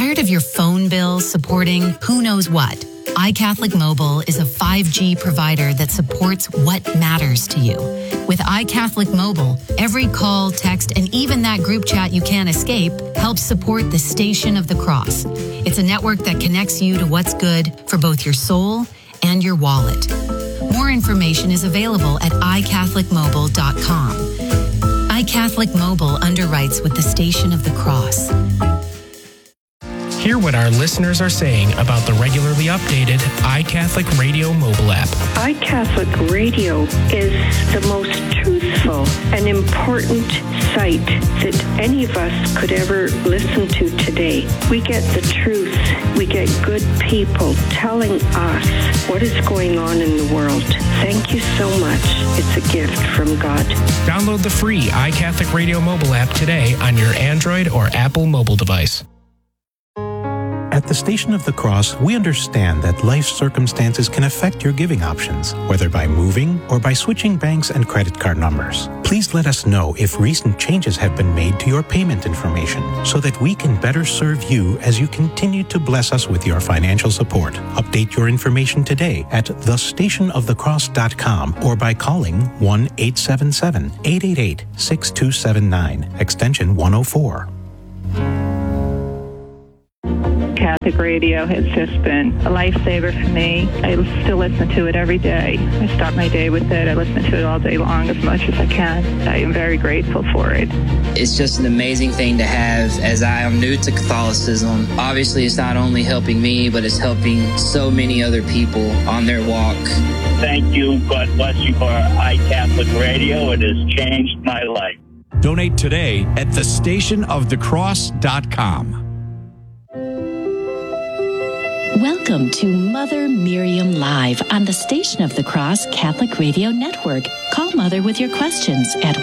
Tired of your phone bill supporting who knows what? iCatholic Mobile is a 5G provider that supports what matters to you. With iCatholic Mobile, every call, text, and even that group chat you can't escape helps support the Station of the Cross. It's a network that connects you to what's good for both your soul and your wallet. More information is available at iCatholicMobile.com. iCatholic Mobile underwrites with the Station of the Cross. Hear what our listeners are saying about the regularly updated iCatholic Radio mobile app. iCatholic Radio is the most truthful and important site that any of us could ever listen to today. We get the truth. We get good people telling us what is going on in the world. Thank you so much. It's a gift from God. Download the free iCatholic Radio mobile app today on your Android or Apple mobile device. At the Station of the Cross, we understand that life circumstances can affect your giving options, whether by moving or by switching banks and credit card numbers. Please let us know if recent changes have been made to your payment information so that we can better serve you as you continue to bless us with your financial support. Update your information today at thestationofthecross.com or by calling 1-877-888-6279, extension 104. Catholic radio has just been a lifesaver for me. I still listen to it every day. I start my day with it. I listen to it all day long as much as I can. I am very grateful for it. It's just an amazing thing to have as I am new to Catholicism. Obviously, it's not only helping me, but it's helping so many other people on their walk. Thank you. God bless you for iCatholic Radio. It has changed my life. Donate today at thestationofthecross.com. Welcome to Mother Miriam Live on the Station of the Cross Catholic Radio Network. Call Mother with your questions at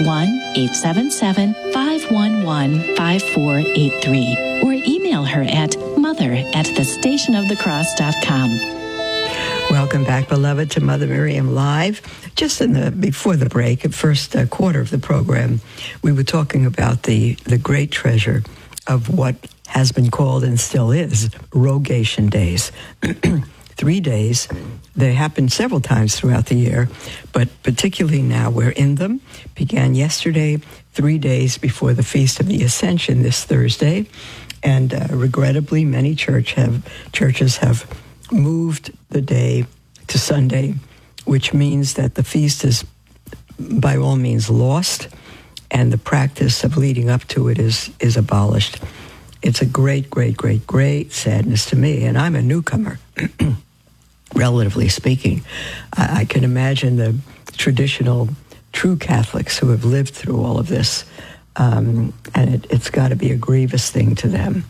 1-877-511-5483 or email her at mother@thestationofthecross.com. Welcome back, beloved, to Mother Miriam Live. Just before the break, the first quarter of the program, we were talking about the great treasure of what has been called and still is Rogation Days. 3 days. They happen several times throughout the year, but particularly now we're in them. Began yesterday, 3 days before the Feast of the Ascension this Thursday, and regrettably, many churches have moved the day to Sunday, which means that the feast is by all means lost, and the practice of leading up to it is abolished. It's a great, great, great, great sadness to me, and I'm a newcomer, relatively speaking. I can imagine the traditional true Catholics who have lived through all of this, and it's got to be a grievous thing to them.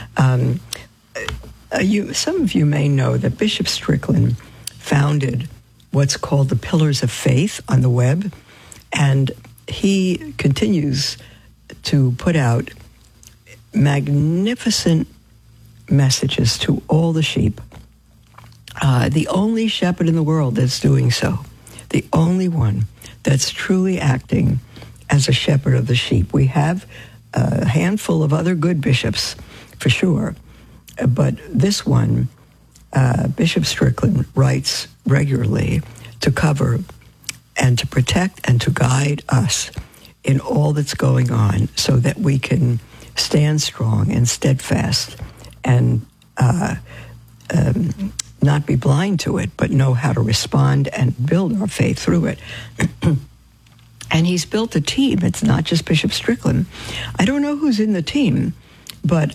Some of you may know that Bishop Strickland founded what's called the Pillars of Faith on the web, and he continues to put out magnificent messages to all the sheep. The only shepherd in the world that's doing so, the only one that's truly acting as a shepherd of the sheep. We have a handful of other good bishops, for sure, but this one, Bishop Strickland, writes regularly to cover and to protect and to guide us in all that's going on so that we can stand strong and steadfast and not be blind to it, but know how to respond and build our faith through it. And he's built a team. It's not just Bishop Strickland. I don't know who's in the team, but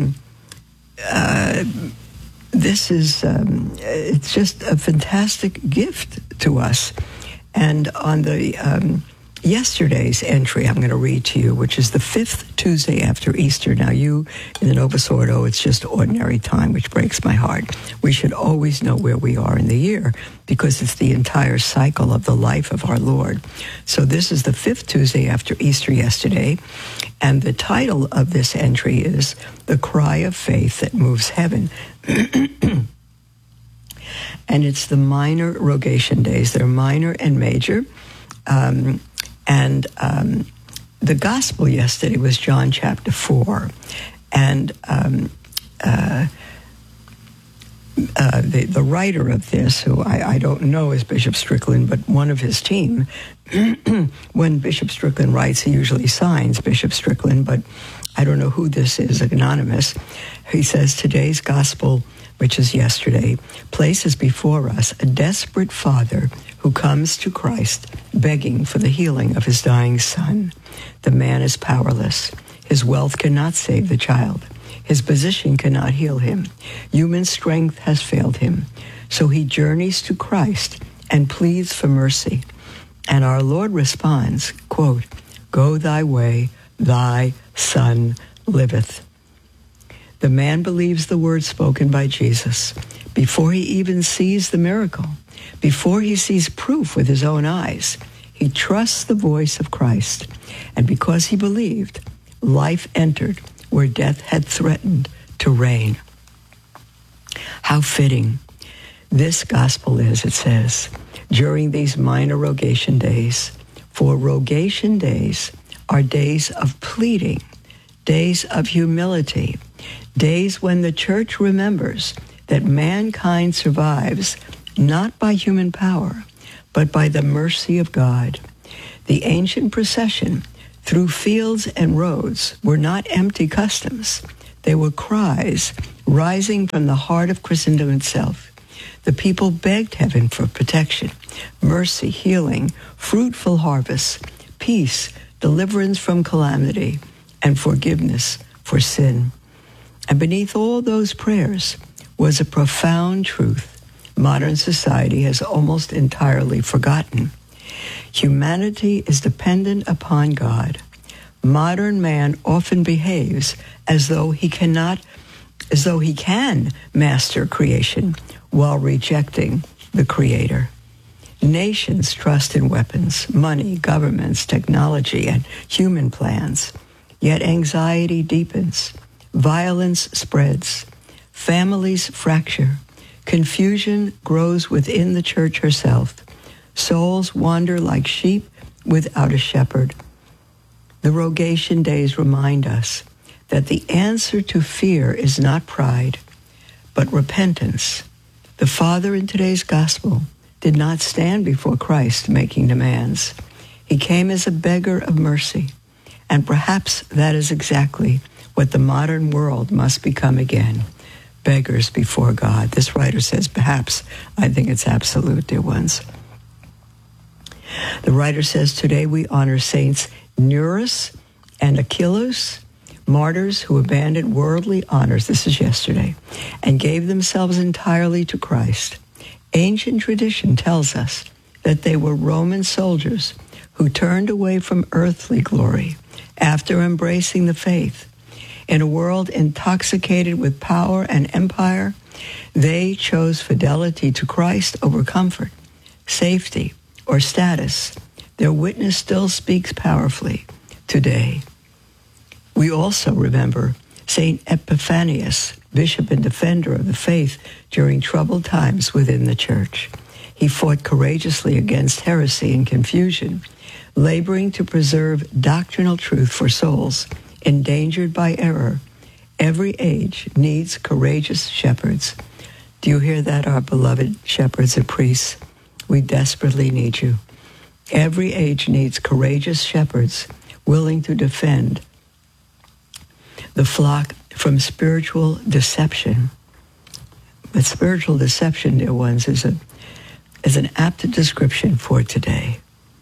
this is, it's just a fantastic gift to us. And on the yesterday's entry, I'm going to read to you, which is the 5th Tuesday after Easter. Now, you in the Novus Ordo, it's just ordinary time, which breaks my heart. We should always know where we are in the year because it's the entire cycle of the life of our Lord. So this is the 5th Tuesday after Easter yesterday, and the title of this entry is The Cry of Faith That Moves Heaven. And it's the minor Rogation Days. They're minor and major. The gospel yesterday was John chapter 4. And the writer of this, who I don't know is Bishop Strickland, but one of his team, when Bishop Strickland writes, he usually signs Bishop Strickland, but I don't know who this is, anonymous. He says, today's gospel, which is yesterday, places before us a desperate father who comes to Christ begging for the healing of his dying son. The man is powerless. His wealth cannot save the child. His position cannot heal him. Human strength has failed him. So he journeys to Christ and pleads for mercy. And our Lord responds, quote, "Go thy way, thy son liveth." The man believes the word spoken by Jesus before he even sees the miracle, before he sees proof with his own eyes. He trusts the voice of Christ. And because he believed, life entered where death had threatened to reign. How fitting this gospel is, it says, during these minor rogation days. For rogation days are days of pleading, days of humility, days when the church remembers that mankind survives not by human power, but by the mercy of God. The ancient procession through fields and roads were not empty customs. They were cries rising from the heart of Christendom itself. The people begged heaven for protection, mercy, healing, fruitful harvests, peace, deliverance from calamity, and forgiveness for sin. And beneath all those prayers was a profound truth modern society has almost entirely forgotten. Humanity is dependent upon God. Modern man often behaves as though he can master creation while rejecting the Creator. Nations trust in weapons, money, governments, technology, and human plans. Yet anxiety deepens, violence spreads, families fracture, confusion grows within the church herself. Souls wander like sheep without a shepherd. The rogation days remind us that the answer to fear is not pride, but repentance. The Father in today's gospel did not stand before Christ making demands. He came as a beggar of mercy, and perhaps that is exactly what the modern world must become again. Beggars before God. This writer says perhaps. I think it's absolute, dear ones. The writer says, today we honor Saints Nereus and Achilles, martyrs who abandoned worldly honors, this is yesterday, and gave themselves entirely to Christ. Ancient tradition tells us that they were Roman soldiers who turned away from earthly glory after embracing the faith. In a world intoxicated with power and empire, they chose fidelity to Christ over comfort, safety, or status. Their witness still speaks powerfully today. We also remember St. Epiphanius, bishop and defender of the faith during troubled times within the church. He fought courageously against heresy and confusion, laboring to preserve doctrinal truth for souls endangered by error. Every age needs courageous shepherds. Do you hear that, our beloved shepherds and priests? We desperately need you. Every age needs courageous shepherds willing to defend the flock from spiritual deception. But spiritual deception, dear ones, is an apt description for today.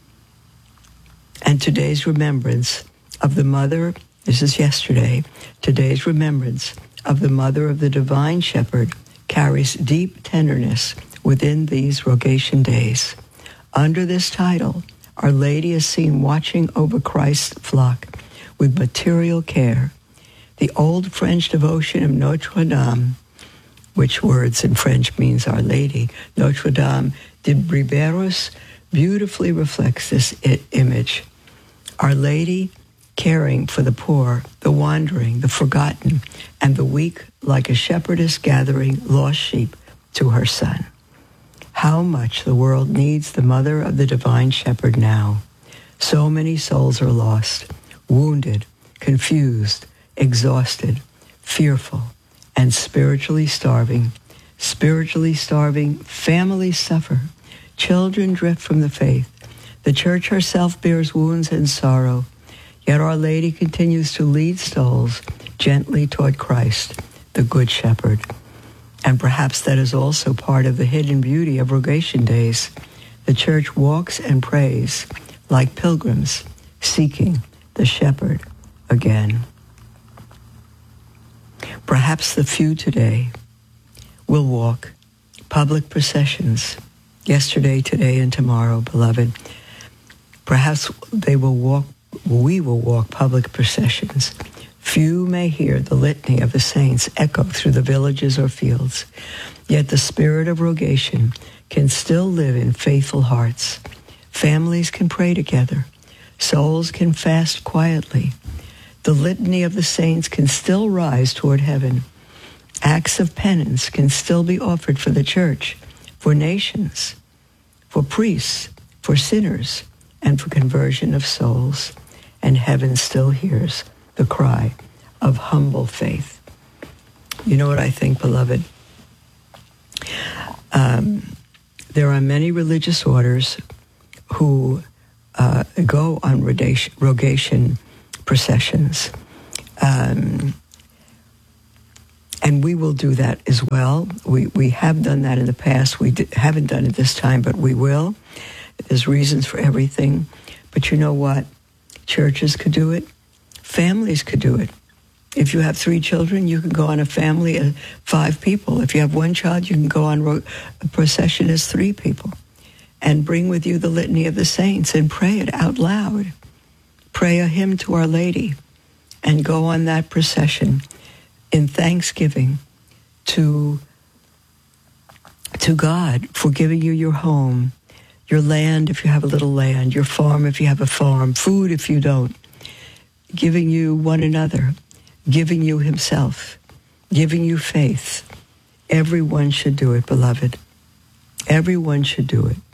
And today's remembrance of the mother, this is yesterday, today's remembrance of the mother of the divine shepherd carries deep tenderness within these rogation days. Under this title, Our Lady is seen watching over Christ's flock with material care. The old French devotion of Notre Dame, which words in French means Our Lady, Notre Dame de Bréberos, beautifully reflects this image. Our Lady caring for the poor, the wandering, the forgotten, and the weak, like a shepherdess gathering lost sheep to her son. How much the world needs the mother of the divine shepherd now. So many souls are lost, wounded, confused, exhausted, fearful, and spiritually starving. Spiritually starving, families suffer. Children drift from the faith. The church herself bears wounds and sorrow. Yet Our Lady continues to lead souls gently toward Christ, the Good Shepherd. And perhaps that is also part of the hidden beauty of Rogation Days. The church walks and prays like pilgrims, seeking the shepherd again. Perhaps the few today will walk public processions, yesterday, today, and tomorrow, beloved. Perhaps we will walk public processions. Few may hear the litany of the saints echo through the villages or fields, yet the spirit of Rogation can still live in faithful hearts. Families can pray together. Souls can fast quietly. The litany of the saints can still rise toward heaven. Acts of penance can still be offered for the church, for nations, for priests, for sinners, and for conversion of souls. And heaven still hears the cry of humble faith. You know what I think, beloved? There are many religious orders who go on rogation processions. And we will do that as well. We have done that in the past. We haven't done it this time, but we will. There's reasons for everything. But you know what? Churches could do it. Families could do it. If you have 3 children, you can go on a family of 5 people. If you have 1 child, you can go on a procession as 3 people. And bring with you the litany of the saints and pray it out loud. Pray a hymn to Our Lady and go on that procession in thanksgiving to God for giving you your home, your land if you have a little land, your farm if you have a farm, food if you don't, giving you one another, giving you himself, giving you faith. Everyone should do it, beloved. Everyone should do it.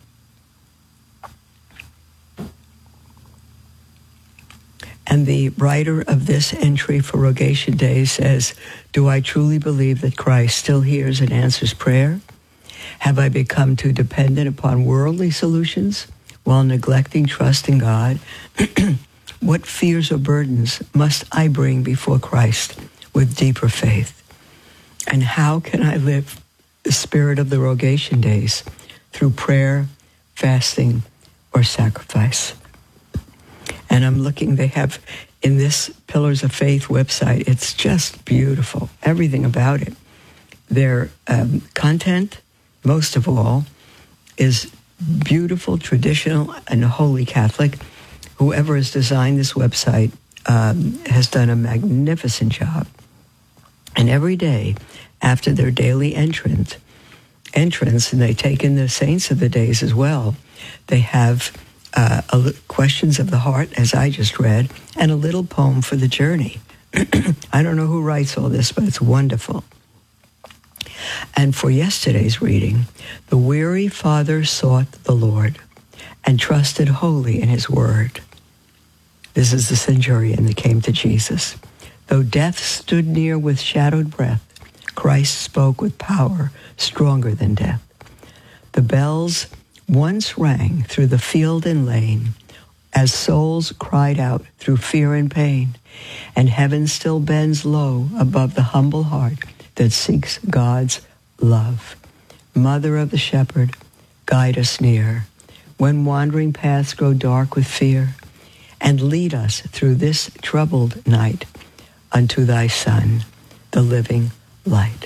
And the writer of this entry for Rogation Day says, do I truly believe that Christ still hears and answers prayer? Have I become too dependent upon worldly solutions while neglecting trust in God? What fears or burdens must I bring before Christ with deeper faith? And how can I live the spirit of the Rogation Days through prayer, fasting, or sacrifice? And I'm looking, they have in this Pillars of Faith website, it's just beautiful, everything about it. Their content, most of all, is beautiful, traditional, and holy Catholic. Whoever has designed this website has done a magnificent job. And every day, after their daily entrance, and they take in the saints of the days as well, they have questions of the heart, as I just read, and a little poem for the journey. I don't know who writes all this, but it's wonderful. And for yesterday's reading, the weary father sought the Lord and trusted wholly in his word. This is the centurion that came to Jesus. Though death stood near with shadowed breath, Christ spoke with power stronger than death. The bells once rang through the field and lane as souls cried out through fear and pain, and heaven still bends low above the humble heart that seeks God's love. Mother of the shepherd, guide us near when wandering paths grow dark with fear, and lead us through this troubled night unto thy Son, the living light.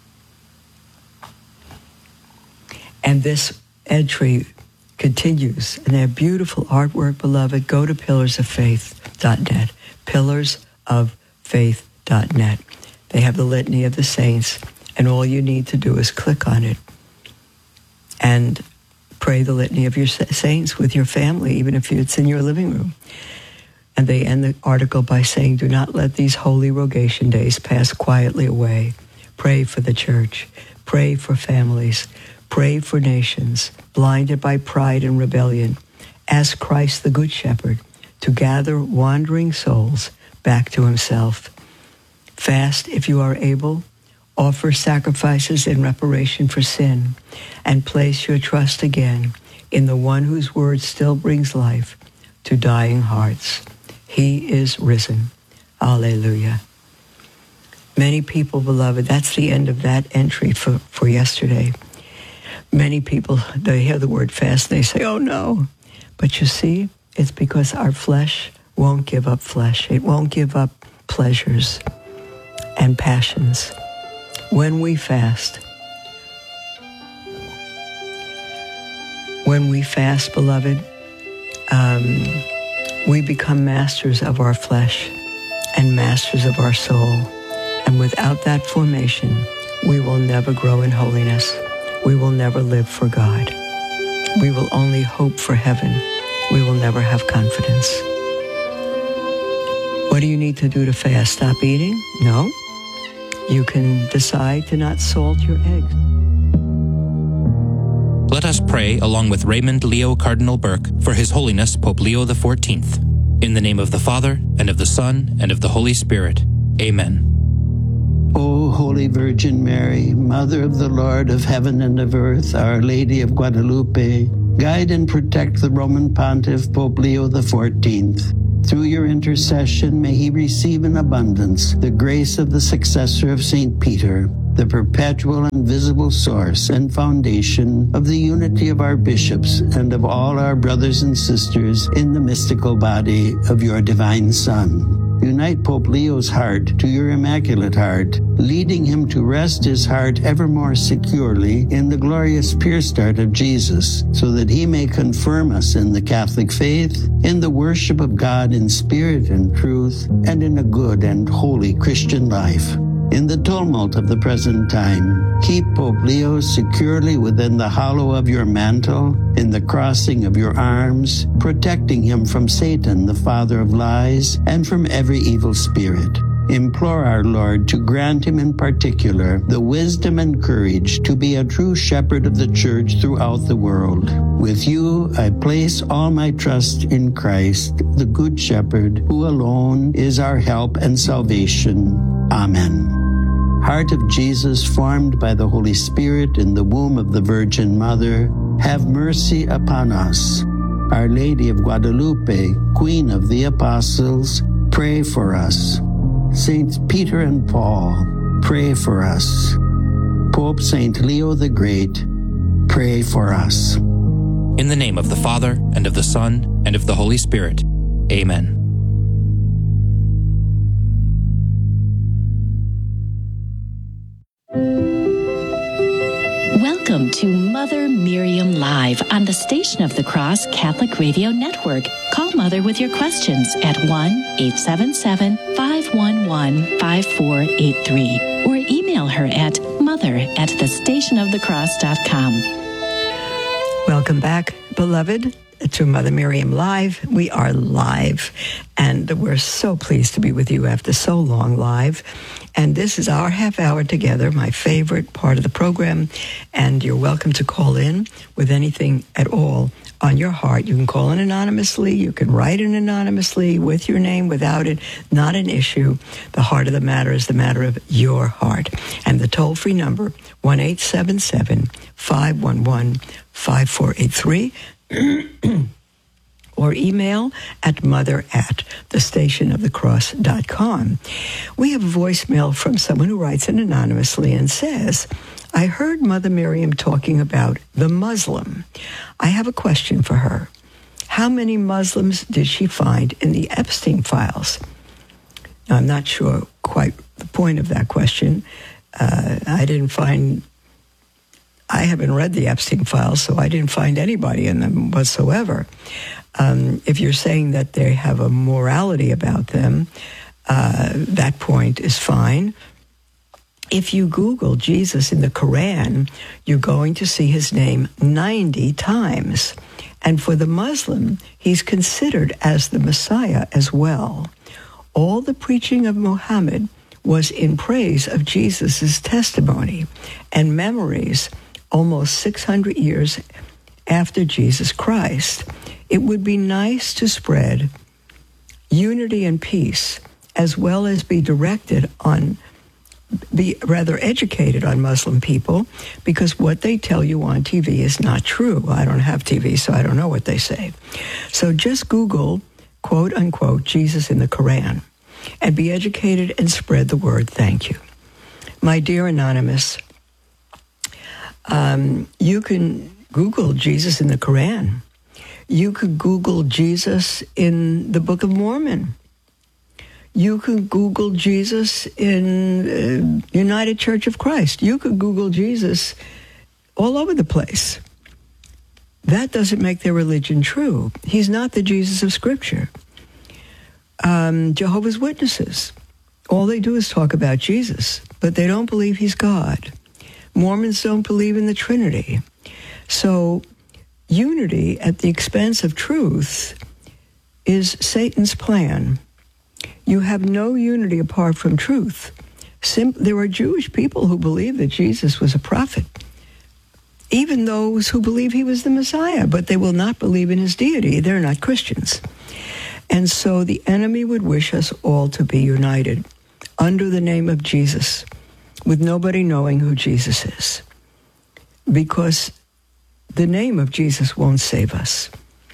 And this entry continues, and their beautiful artwork, beloved. Go to pillarsoffaith.net, pillarsoffaith.net. They have the litany of the saints, and all you need to do is click on it and pray the litany of your saints with your family, even if it's in your living room. And they end the article by saying, do not let these holy Rogation Days pass quietly away. Pray for the church. Pray for families. Pray for nations blinded by pride and rebellion. Ask Christ the Good Shepherd to gather wandering souls back to himself. Fast if you are able, Offer sacrifices in reparation for sin, and place your trust again in the one whose word still brings life to dying hearts. He is risen. Alleluia. Many people, beloved, that's the end of that entry for yesterday. Many people, they hear the word fast, they say, oh no. But you see, it's because our flesh won't give up flesh. It won't give up pleasures and passions. When we fast, beloved, we become masters of our flesh and masters of our soul. And without that formation, we will never grow in holiness. We will never live for God. We will only hope for heaven. We will never have confidence. What do you need to do to fast? Stop eating? No. You can decide to not salt your eggs. Let us pray along with Raymond Leo Cardinal Burke for His Holiness Pope Leo XIV. In the name of the Father, and of the Son, and of the Holy Spirit. Amen. O Holy Virgin Mary, Mother of the Lord of heaven and of earth, Our Lady of Guadalupe, guide and protect the Roman Pontiff Pope Leo XIV. Through your intercession, may he receive in abundance the grace of the successor of St. Peter, the perpetual and visible source and foundation of the unity of our bishops and of all our brothers and sisters in the mystical body of your divine Son. Unite Pope Leo's heart to your Immaculate Heart, leading him to rest his heart ever more securely in the glorious pierced heart of Jesus, so that he may confirm us in the Catholic faith, in the worship of God in spirit and truth, and in a good and holy Christian life. In the tumult of the present time, keep Pope Leo securely within the hollow of your mantle, in the crossing of your arms, protecting him from Satan, the father of lies, and from every evil spirit. Implore our Lord to grant him in particular the wisdom and courage to be a true shepherd of the Church throughout the world. With you, I place all my trust in Christ, the Good Shepherd, who alone is our help and salvation. Amen. Heart of Jesus, formed by the Holy Spirit in the womb of the Virgin Mother, have mercy upon us. Our Lady of Guadalupe, Queen of the Apostles, pray for us. Saints Peter and Paul, pray for us. Pope Saint Leo the Great, pray for us. In the name of the Father, and of the Son, and of the Holy Spirit. Amen. Welcome to Mother Miriam Live on the Station of the Cross Catholic Radio Network. Call Mother with your questions at 1-877-511-5483 or email her at mother@thestationofthecross.com. Welcome back, beloved, to Mother Miriam Live. We are live, and we're so pleased to be with you after so long live. And this is our half hour together, my favorite part of the program. And you're welcome to call in with anything at all on your heart. You can call in anonymously. You can write in anonymously with your name, without it. Not an issue. The heart of the matter is the matter of your heart. And the toll-free number, 1-877-511-5483. Or email at mother@thestationofthecross.com. We have a voicemail from someone who writes in anonymously and says, I heard Mother Miriam talking about the Muslim. I have a question for her. How many Muslims did she find in the Epstein files? Now, I'm not sure quite the point of that question. I haven't read the Epstein files, so I didn't find anybody in them whatsoever. If you're saying that they have a morality about them, that point is fine. If you Google Jesus in the Quran, you're going to see his name 90 times. And for the Muslim, he's considered as the Messiah as well. All the preaching of Muhammad was in praise of Jesus' testimony and memories almost 600 years after Jesus Christ. It would be nice to spread unity and peace, as well as be directed on be rather educated on Muslim people, because what they tell you on TV is not true. I don't have TV, so I don't know what they say. So just Google, quote unquote, Jesus in the Quran, and be educated and spread the word. Thank you. My dear Anonymous, you can Google Jesus in the Quran. You could Google Jesus in the Book of Mormon. You could Google Jesus in United Church of Christ. You could Google Jesus all over the place. That doesn't make their religion true. He's not the Jesus of Scripture. Jehovah's Witnesses, all they do is talk about Jesus, but they don't believe he's God. Mormons don't believe in the Trinity. So unity at the expense of truth is Satan's plan. You have no unity apart from truth. There are Jewish people who believe that Jesus was a prophet, even those who believe he was the Messiah, but they will not believe in his deity. They're not Christians. And so the enemy would wish us all to be united under the name of Jesus, with nobody knowing who Jesus is, because the name of Jesus won't save us.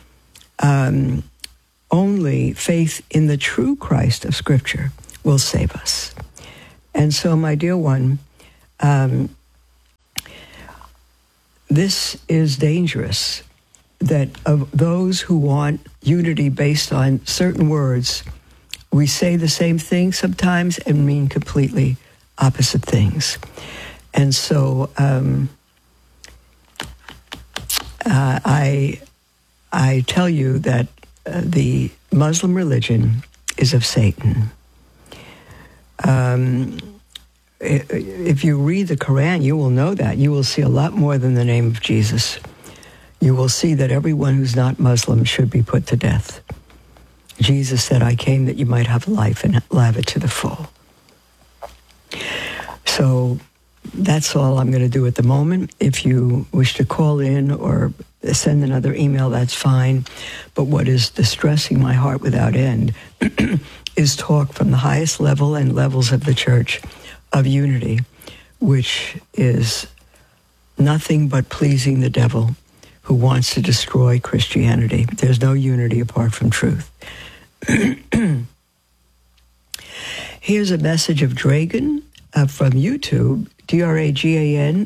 Only faith in the true Christ of Scripture will save us. And so, my dear one, this is dangerous, that of those who want unity based on certain words, we say the same thing sometimes and mean completely opposite things. And so I tell you that the Muslim religion is of Satan. If you read the Quran, you will know that. You will see a lot more than the name of Jesus. You will see that everyone who's not Muslim should be put to death. Jesus said, I came that you might have life and have it to the full. So that's all I'm going to do at the moment. If you wish to call in or send another email, that's fine. But what is distressing my heart without end is talk from the highest level and levels of the church of unity, which is nothing but pleasing the devil who wants to destroy Christianity. There's no unity apart from truth. Here's a message of Dragon from YouTube, Dragan,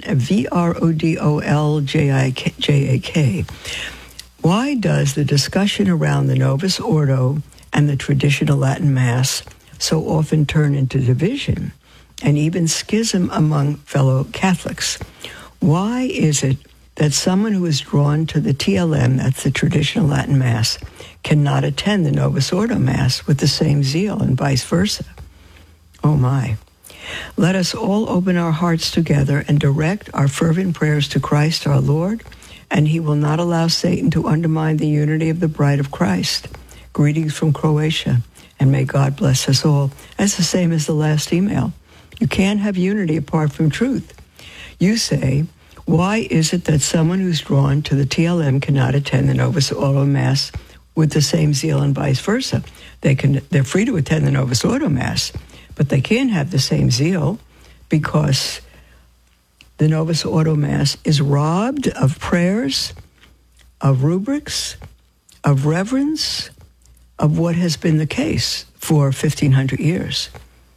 Vrodoljak. Why does the discussion around the Novus Ordo and the traditional Latin Mass so often turn into division and even schism among fellow Catholics? Why is it that someone who is drawn to the TLM, that's the traditional Latin Mass, cannot attend the Novus Ordo Mass with the same zeal and vice versa? Oh my. Let us all open our hearts together and direct our fervent prayers to Christ our Lord, and he will not allow Satan to undermine the unity of the bride of Christ. Greetings from Croatia, and may God bless us all. That's the same as the last email. You can't have unity apart from truth. You say, why is it that someone who's drawn to the TLM cannot attend the Novus Ordo Mass with the same zeal and vice versa? They're free to attend the Novus Ordo Mass, but they can't have the same zeal because the Novus Ordo Mass is robbed of prayers, of rubrics, of reverence, of what has been the case for 1,500 years.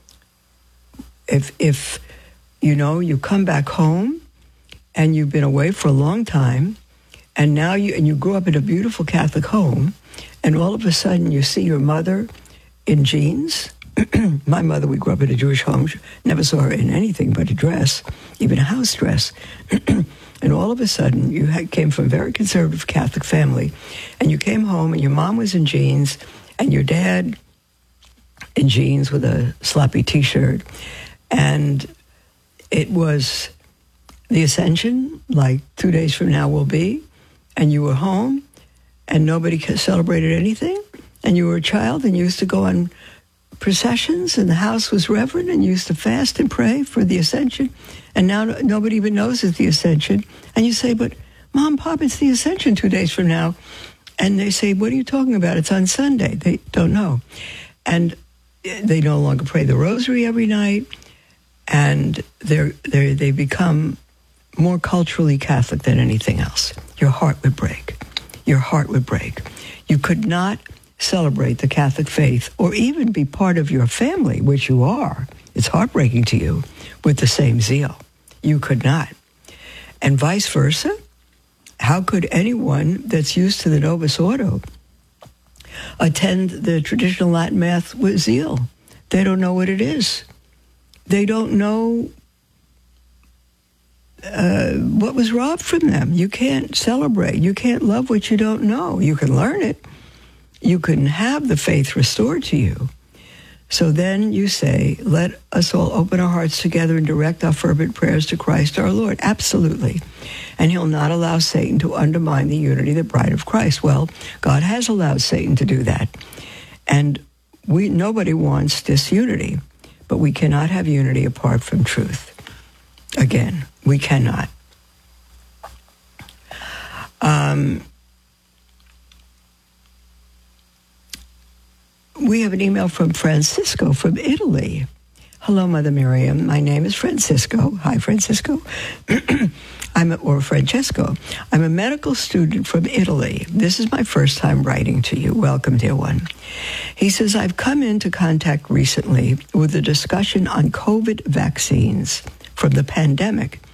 If you come back home and you've been away for a long time, and now you grew up in a beautiful Catholic home, and all of a sudden you see your mother in jeans. My mother, we grew up in a Jewish home, never saw her in anything but a dress, even a house dress. And all of a sudden, you came from a very conservative Catholic family, and you came home, and your mom was in jeans, and your dad in jeans with a sloppy T-shirt. And it was the Ascension, like 2 days from now will be, and you were home, and nobody celebrated anything, and you were a child, and you used to go on processions, and the house was reverent, and you used to fast and pray for the Ascension, and now nobody even knows it's the Ascension. And you say, but Mom, Pop, it's the Ascension 2 days from now. And they say, what are you talking about? It's on Sunday. They don't know. And they no longer pray the rosary every night. and they become more culturally Catholic than anything else. Your heart would break. Your heart would break. You could not celebrate the Catholic faith or even be part of your family, which you are. It's heartbreaking to you, with the same zeal. You could not. And vice versa. How could anyone that's used to the Novus Ordo attend the traditional Latin Mass with zeal? They don't know what it is. They don't know what was robbed from them. You can't celebrate. You can't love what you don't know. You can learn it. You can have the faith restored to you. So then you say, let us all open our hearts together and direct our fervent prayers to Christ our Lord. Absolutely. And he'll not allow Satan to undermine the unity of the bride of Christ. Well, God has allowed Satan to do that. And nobody wants disunity, but we cannot have unity apart from truth. Again, we cannot. We have an email from Francisco from Italy. Hello, Mother Miriam. My name is Francisco. Hi, Francisco. Or Francesco. I'm a medical student from Italy. This is my first time writing to you. Welcome, dear one. He says, I've come into contact recently with a discussion on COVID vaccines from the pandemic